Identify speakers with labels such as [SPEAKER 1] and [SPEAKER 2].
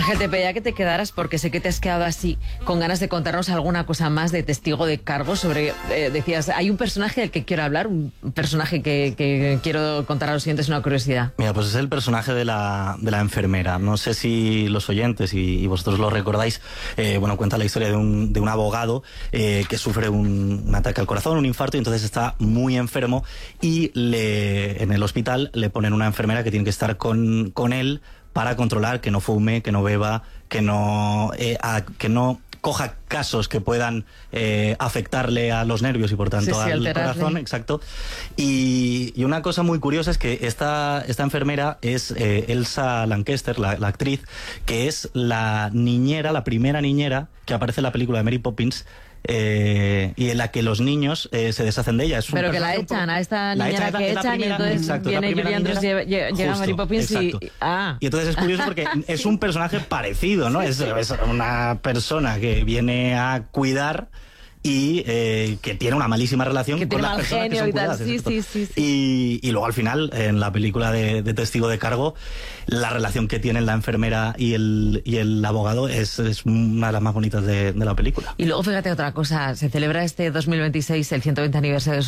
[SPEAKER 1] Ángel, te pedía que te quedaras porque sé que te has quedado así con ganas de contarnos alguna cosa más de testigo de cargo sobre, decías, hay un personaje del que quiero hablar, un personaje que quiero contar a los oyentes, una curiosidad.
[SPEAKER 2] Mira, pues es el personaje de la enfermera. No sé si los oyentes y vosotros lo recordáis. Bueno, cuenta la historia de un abogado que sufre un ataque al corazón, un infarto, y entonces está muy enfermo y en el hospital le ponen una enfermera que tiene que estar con él para controlar que no fume, que no beba, que no coja casos que puedan afectarle a los nervios y por tanto al corazón. Exacto. Y una cosa muy curiosa es que esta enfermera es Elsa Lanchester, la actriz, que es la primera niñera que aparece en la película de Mary Poppins, y en la que los niños se deshacen de ella.
[SPEAKER 1] Pero que la echan, a esta niñera que echan, y entonces viene Julie Andrews, llega Mary Poppins y
[SPEAKER 2] entonces es curioso porque es un personaje parecido, ¿no? Es una persona que viene a cuidar y que tiene una malísima relación con las personas que son cuidadas. Y luego al final, en la película de Testigo de Cargo, la relación que tienen la enfermera y el abogado es una de las más bonitas de la película.
[SPEAKER 1] Y luego fíjate otra cosa, se celebra este 2026 el 120 aniversario de